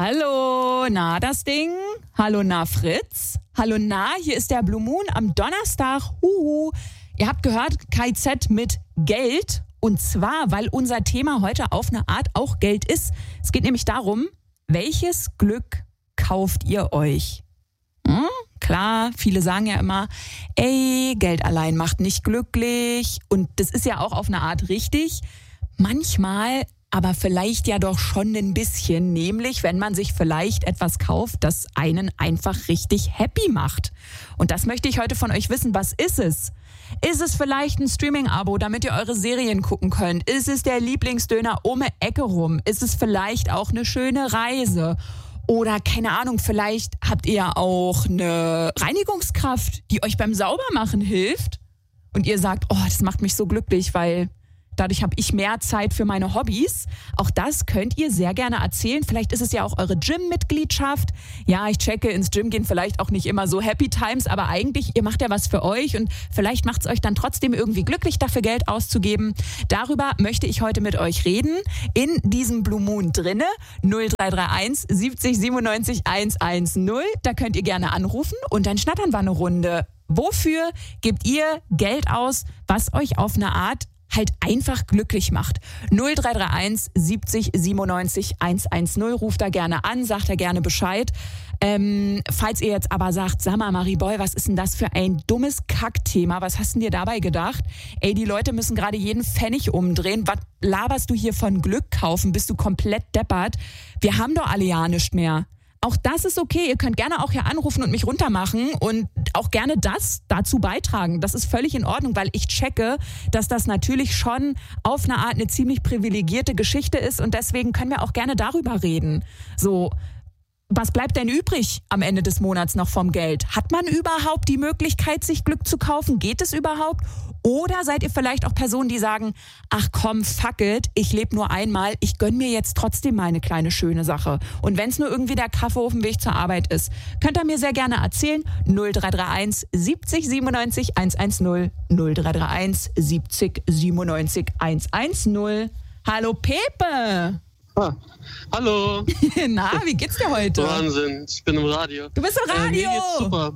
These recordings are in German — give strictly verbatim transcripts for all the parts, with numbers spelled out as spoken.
Hallo, na das Ding? Hallo, na Fritz? Hallo, na, hier ist der Blue Moon am Donnerstag. Huhu. Ihr habt gehört, K I Z mit Geld. Und zwar, weil unser Thema heute auf eine Art auch Geld ist. Es geht nämlich darum, welches Glück kauft ihr euch? Hm? Klar, viele sagen ja immer, ey, Geld allein macht nicht glücklich. Und das ist ja auch auf eine Art richtig. Manchmal aber vielleicht ja doch schon ein bisschen, nämlich wenn man sich vielleicht etwas kauft, das einen einfach richtig happy macht. Und das möchte ich heute von euch wissen. Was ist es? Ist es vielleicht ein Streaming-Abo, damit ihr eure Serien gucken könnt? Ist es der Lieblingsdöner um die Ecke rum? Ist es vielleicht auch eine schöne Reise? Oder keine Ahnung, vielleicht habt ihr auch eine Reinigungskraft, die euch beim Saubermachen hilft. Und ihr sagt, oh, das macht mich so glücklich, weil dadurch habe ich mehr Zeit für meine Hobbys. Auch das könnt ihr sehr gerne erzählen. Vielleicht ist es ja auch eure Gym-Mitgliedschaft. Ja, ich checke, ins Gym gehen vielleicht auch nicht immer so Happy Times, aber eigentlich, ihr macht ja was für euch und vielleicht macht es euch dann trotzdem irgendwie glücklich, dafür Geld auszugeben. Darüber möchte ich heute mit euch reden. In diesem Blue Moon drinne, null drei drei eins siebzig siebenundneunzig hundertzehn. Da könnt ihr gerne anrufen und dann schnattern wir eine Runde. Wofür gebt ihr Geld aus, was euch auf eine Art halt einfach glücklich macht? null drei drei eins siebzig siebenundneunzig hundertzehn. Ruft da gerne an, sagt da gerne Bescheid. Ähm, falls ihr jetzt aber sagt, sag mal Mariboy, was ist denn das für ein dummes Kackthema? Was hast du dir dabei gedacht? Ey, die Leute müssen gerade jeden Pfennig umdrehen. Was laberst du hier von Glück kaufen? Bist du komplett deppert? Wir haben doch alle ja nichts mehr. Auch das ist okay. Ihr könnt gerne auch hier anrufen und mich runtermachen und auch gerne das dazu beitragen. Das ist völlig in Ordnung, weil ich checke, dass das natürlich schon auf eine Art eine ziemlich privilegierte Geschichte ist und deswegen können wir auch gerne darüber reden. So, was bleibt denn übrig am Ende des Monats noch vom Geld? Hat man überhaupt die Möglichkeit, sich Glück zu kaufen? Geht es überhaupt? Oder seid ihr vielleicht auch Personen, die sagen, ach komm, fuck it, ich lebe nur einmal, ich gönn mir jetzt trotzdem mal eine kleine schöne Sache. Und wenn es nur irgendwie der Kaffee auf dem Weg zur Arbeit ist, könnt ihr mir sehr gerne erzählen. null drei drei eins siebzig siebenundneunzig hundertzehn. null drei drei eins siebzig siebenundneunzig hundertzehn. Hallo Pepe! Ah, hallo. Na, wie geht's dir heute? Wahnsinn, ich bin im Radio. Du bist im Radio! Äh, mir geht's super.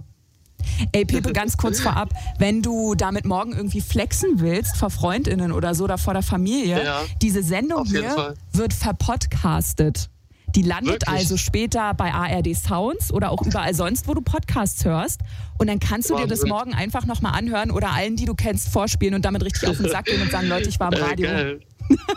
Ey, Pepe, ganz kurz vorab, wenn du damit morgen irgendwie flexen willst, vor FreundInnen oder so, oder vor der Familie, ja, diese Sendung hier Fall. wird verpodcastet. Die landet Wirklich? also später bei A R D Sounds oder auch überall sonst, wo du Podcasts hörst. Und dann kannst du Wahnsinn. dir das morgen einfach nochmal anhören oder allen, die du kennst, vorspielen und damit richtig auf den Sack gehen und sagen, Leute, ich war im Radio. Äh, geil.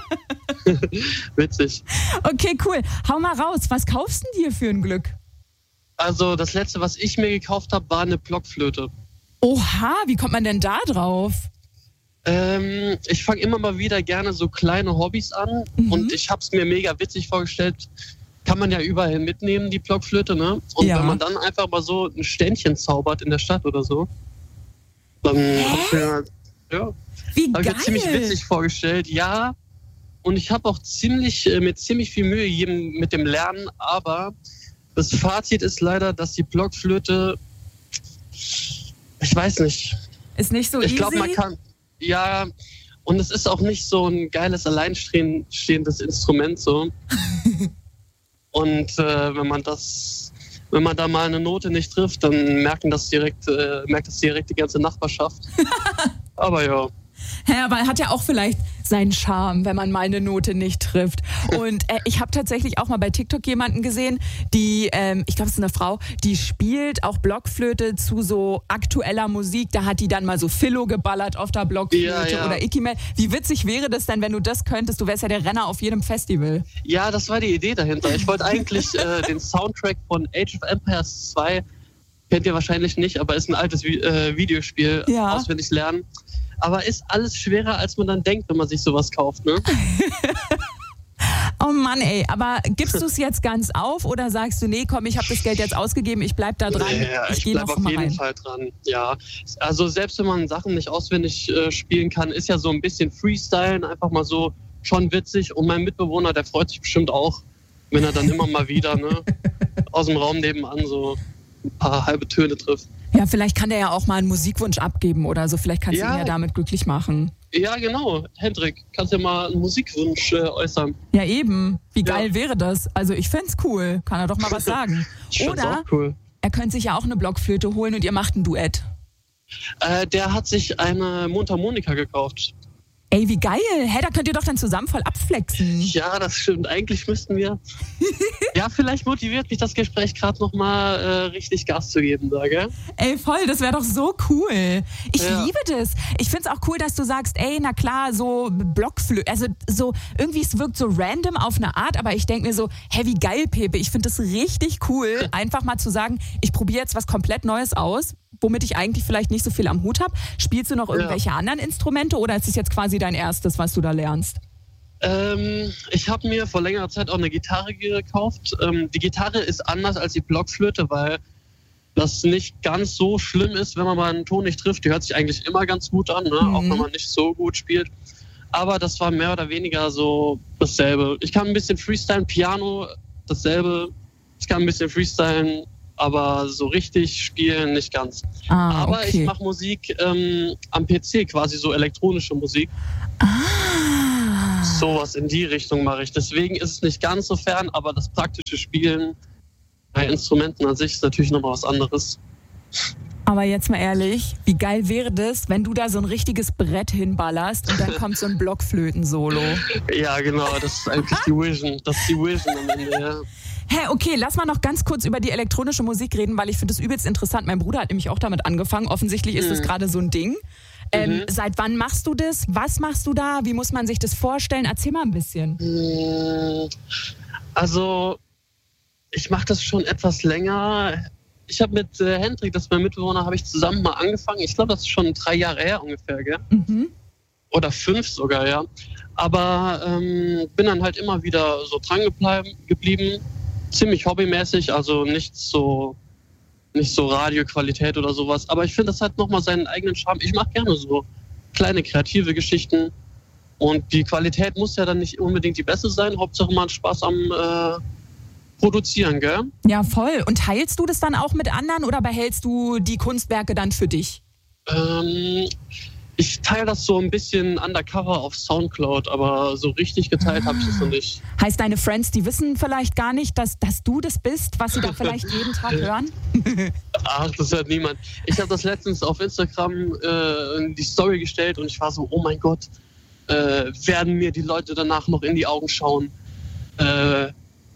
Witzig. Okay, cool. Hau mal raus. Was kaufst du dir für ein Glück? Also das letzte, was ich mir gekauft habe, war eine Blockflöte. Oha, wie kommt man denn da drauf? Ähm, ich fange immer mal wieder gerne so kleine Hobbys an Mhm. und ich habe es mir mega witzig vorgestellt. Kann man ja überall mitnehmen, die Blockflöte, ne? Und Ja. wenn man dann einfach mal so ein Ständchen zaubert in der Stadt oder so, dann hab ich mir, ja, Wie hab ich geil. mir ziemlich witzig vorgestellt. Ja, und ich habe auch ziemlich, äh, mir ziemlich viel Mühe gegeben mit dem Lernen, aber das Fazit ist leider, dass die Blockflöte, ich weiß nicht. Ist nicht so Ich easy? glaube, man kann, ja, und es ist auch nicht so ein geiles, alleinstehendes Instrument so. Und äh, wenn man das, wenn man da mal eine Note nicht trifft, dann merken das direkt, äh, merkt das direkt die ganze Nachbarschaft. Aber ja. Ja, aber hat ja auch vielleicht seinen Charme, wenn man mal eine Note nicht trifft. Und äh, ich habe tatsächlich auch mal bei TikTok jemanden gesehen, die, ähm, ich glaube, es ist eine Frau, die spielt auch Blockflöte zu so aktueller Musik. Da hat die dann mal so Philo geballert auf der Blockflöte Ja, ja. oder Ikimel. Wie witzig wäre das denn, wenn du das könntest? Du wärst ja der Renner auf jedem Festival. Ja, das war die Idee dahinter. Ich wollte eigentlich äh, den Soundtrack von Age of Empires zwei, kennt ihr wahrscheinlich nicht, aber ist ein altes Vi- äh, Videospiel, Ja. auswendig lernen. Aber ist alles schwerer, als man dann denkt, wenn man sich sowas kauft, ne? Oh Mann, ey, aber gibst du es jetzt ganz auf oder sagst du, nee, komm, ich habe das Geld jetzt ausgegeben, ich bleib da dran, Ja, ich, ich gehe bleib noch auf mal jeden rein. Fall dran. Ja, also selbst wenn man Sachen nicht auswendig äh, spielen kann, ist ja so ein bisschen Freestylen, einfach mal so schon witzig. Und mein Mitbewohner, der freut sich bestimmt auch, wenn er dann immer mal wieder ne, aus dem Raum nebenan so ein paar halbe Töne trifft. Ja, vielleicht kann der ja auch mal einen Musikwunsch abgeben oder so, vielleicht kannst Ja. du ihn ja damit glücklich machen. Ja, genau. Hendrik, kannst ja mal einen Musikwunsch äh, äußern. Ja, eben. Wie geil Ja. wäre das? Also ich find's cool. Kann er doch mal was sagen. Ich find's Oder auch cool. er könnte sich ja auch eine Blockflöte holen und ihr macht ein Duett. Äh, der hat sich eine Mundharmonika gekauft. Ey, wie geil. Hä, da könnt ihr doch dann zusammen voll abflexen. Ja, das stimmt. Eigentlich müssten wir. Ja, vielleicht motiviert mich das Gespräch gerade nochmal äh, richtig Gas zu geben, sage. Ey, voll, das wäre doch so cool. Ich Ja. liebe das. Ich find's auch cool, dass du sagst, ey, na klar, so Blockflöte, also so, irgendwie es wirkt so random auf eine Art, aber ich denke mir so, hä, wie geil, Pepe. Ich finde das richtig cool, einfach mal zu sagen, ich probiere jetzt was komplett Neues aus, womit ich eigentlich vielleicht nicht so viel am Hut habe. Spielst du noch irgendwelche Ja. anderen Instrumente oder ist es jetzt quasi dein erstes, was du da lernst? Ähm, ich habe mir vor längerer Zeit auch eine Gitarre gekauft. Ähm, die Gitarre ist anders als die Blockflöte, weil das nicht ganz so schlimm ist, wenn man mal einen Ton nicht trifft. Die hört sich eigentlich immer ganz gut an, ne? Mhm. Auch wenn man nicht so gut spielt. Aber das war mehr oder weniger so dasselbe. Ich kann ein bisschen freestylen, Piano, dasselbe. Ich kann ein bisschen freestylen, aber so richtig spielen nicht ganz. Ah, Aber okay. ich mache Musik ähm, am P C, quasi so elektronische Musik. Ah. Sowas in die Richtung mache ich. Deswegen ist es nicht ganz so fern, aber das praktische Spielen bei Instrumenten an sich ist natürlich nochmal was anderes. Aber jetzt mal ehrlich, wie geil wäre das, wenn du da so ein richtiges Brett hinballerst und dann kommt so ein Blockflöten-Solo. Ja, genau, das ist eigentlich die Vision. Das ist die Vision am Ende, ja. Hä, okay, lass mal noch ganz kurz über die elektronische Musik reden, weil ich finde das übelst interessant. Mein Bruder hat nämlich auch damit angefangen. Offensichtlich ist das Mhm. gerade so ein Ding. Ähm, Mhm. Seit wann machst du das? Was machst du da? Wie muss man sich das vorstellen? Erzähl mal ein bisschen. Mm, Also, ich mache das schon etwas länger. Ich habe mit äh, Hendrik, das ist mein Mitbewohner, habe ich zusammen mal angefangen. Ich glaube, das ist schon drei Jahre her ungefähr, gell? Mhm. Oder fünf sogar, ja. Aber ähm, bin dann halt immer wieder so dran gebleiben, geblieben. Ziemlich hobbymäßig, also nicht so, nicht so Radioqualität oder sowas. Aber ich finde, das hat nochmal seinen eigenen Charme. Ich mache gerne so kleine kreative Geschichten. Und die Qualität muss ja dann nicht unbedingt die beste sein. Hauptsache man hat Spaß am äh, Produzieren, gell? Ja, voll. Und teilst du das dann auch mit anderen oder behältst du die Kunstwerke dann für dich? Ähm, ich teile das so ein bisschen undercover auf Soundcloud, aber so richtig geteilt habe ich das noch nicht. Heißt, deine Friends, die wissen vielleicht gar nicht, dass, dass du das bist, was sie da vielleicht jeden Tag hören? Ach, das hört niemand. Ich habe das letztens auf Instagram äh, in die Story gestellt und ich war so, oh mein Gott, äh, werden mir die Leute danach noch in die Augen schauen? Äh,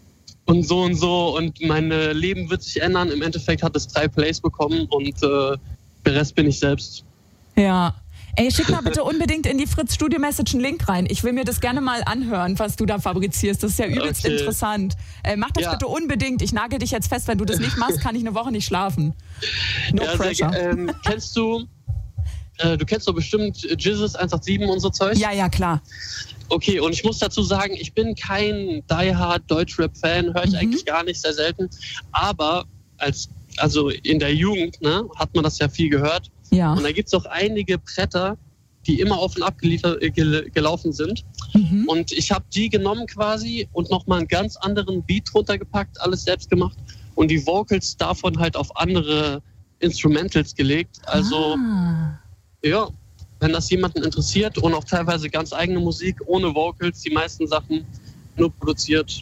und so und so und mein äh, Leben wird sich ändern. Im Endeffekt hat es drei Plays bekommen und äh, der Rest bin ich selbst. Ja. Ey, schick mal bitte unbedingt in die Fritz Studio Message einen Link rein. Ich will mir das gerne mal anhören, was du da fabrizierst. Das ist ja übelst Okay. interessant. Äh, mach das Ja. bitte unbedingt. Ich nagel dich jetzt fest. Wenn du das nicht machst, kann ich eine Woche nicht schlafen. No Ja, sehr, pressure. ge- ähm, kennst du, äh, du kennst doch bestimmt Jizzes eins acht sieben und so Zeug? Ja, ja, klar. Okay, und ich muss dazu sagen, ich bin kein die-hard Deutschrap-Fan, höre ich Mhm. eigentlich gar nicht, sehr selten. Aber als, also in der Jugend, ne, hat man das ja viel gehört. Ja. Und da gibt es auch einige Bretter, die immer auf und ab geliefert, äh, gel- gelaufen sind. Mhm. Und ich habe die genommen quasi und nochmal einen ganz anderen Beat drunter gepackt, alles selbst gemacht. Und die Vocals davon halt auf andere Instrumentals gelegt. Also Ah. ja, wenn das jemanden interessiert und auch teilweise ganz eigene Musik ohne Vocals, die meisten Sachen nur produziert.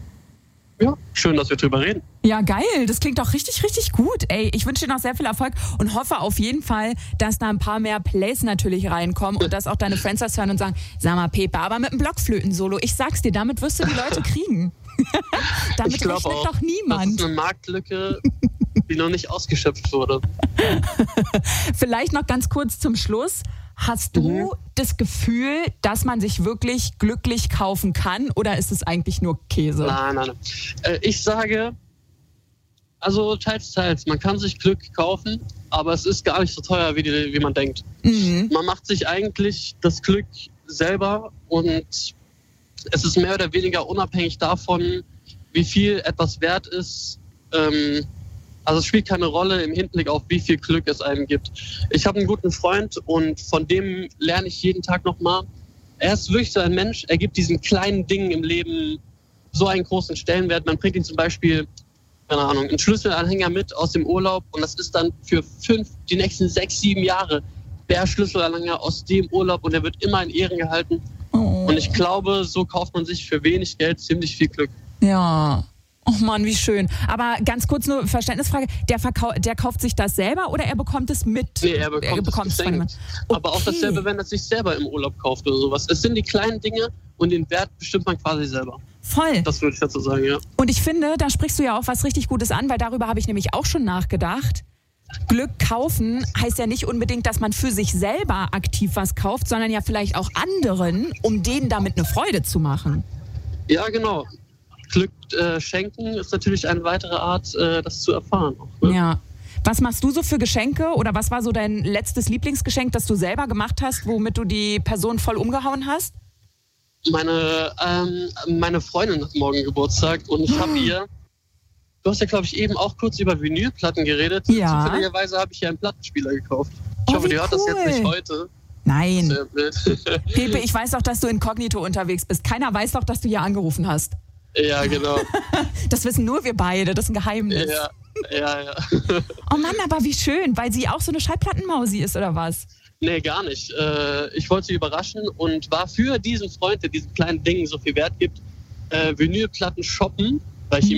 Ja, schön, dass wir drüber reden. Ja, geil. Das klingt doch richtig, richtig gut. Ey, ich wünsche dir noch sehr viel Erfolg und hoffe auf jeden Fall, dass da ein paar mehr Plays natürlich reinkommen und dass auch deine Friends das hören und sagen, sag mal, Pepe, aber mit einem Blockflöten-Solo, ich sag's dir, damit wirst du die Leute kriegen. Damit Ich glaub rechnet auch. doch Das niemand. ist eine Marktlücke, die noch nicht ausgeschöpft wurde. Vielleicht noch ganz kurz zum Schluss. Hast du Mhm. das Gefühl, dass man sich wirklich glücklich kaufen kann oder ist es eigentlich nur Käse? Nein, nein, nein. Äh, ich sage, also teils, teils. Man kann sich Glück kaufen, aber es ist gar nicht so teuer, wie, die, wie man denkt. Mhm. Man macht sich eigentlich das Glück selber und es ist mehr oder weniger unabhängig davon, wie viel etwas wert ist. Ähm, also es spielt keine Rolle im Hinblick auf, wie viel Glück es einem gibt. Ich habe einen guten Freund und von dem lerne ich jeden Tag nochmal. Er ist wirklich so ein Mensch, er gibt diesen kleinen Dingen im Leben so einen großen Stellenwert. Man bringt ihm zum Beispiel, keine Ahnung, einen Schlüsselanhänger mit aus dem Urlaub und das ist dann für fünf, die nächsten sechs, sieben Jahre Sperrschlüsselanhänger aus dem Urlaub und der wird immer in Ehren gehalten. Oh. Und ich glaube, so kauft man sich für wenig Geld ziemlich viel Glück. Ja. Oh Mann, wie schön. Aber ganz kurz nur Verständnisfrage, der, Verkau- der kauft sich das selber oder er bekommt es mit? Nee, er bekommt, er bekommt es es von geschenkt. jemandem. Aber auch Okay. dasselbe, wenn er sich selber im Urlaub kauft oder sowas. Es sind die kleinen Dinge und den Wert bestimmt man quasi selber. Voll. Das würde ich dazu sagen, ja. Und ich finde, da sprichst du ja auch was richtig Gutes an, weil darüber habe ich nämlich auch schon nachgedacht. Glück kaufen heißt ja nicht unbedingt, dass man für sich selber aktiv was kauft, sondern ja vielleicht auch anderen, um denen damit eine Freude zu machen. Ja, genau. Glück äh, schenken ist natürlich eine weitere Art, äh, das zu erfahren. Auch, ne? Ja. Was machst du so für Geschenke oder was war so dein letztes Lieblingsgeschenk, das du selber gemacht hast, womit du die Person voll umgehauen hast? Meine, ähm, meine Freundin hat morgen Geburtstag und ich habe ihr, du hast ja, glaube ich, eben auch kurz über Vinylplatten geredet. Ja. Zufälligerweise habe ich ihr einen Plattenspieler gekauft. Ich Oh, hoffe, wie die hört das jetzt cool. nicht heute. Nein. Sehr blöd. Pepe, ich weiß doch, dass du inkognito unterwegs bist. Keiner weiß doch, dass du hier angerufen hast. Ja, genau. Das wissen nur wir beide, das ist ein Geheimnis. Ja, ja, ja. Oh Mann, aber wie schön, weil sie auch so eine Schallplattenmausi ist, oder was? Nee, gar nicht. Äh, ich wollte sie überraschen und war für diesen Freund, der diesen kleinen Dingen so viel Wert gibt, äh, Vinylplatten shoppen, weil ich ihm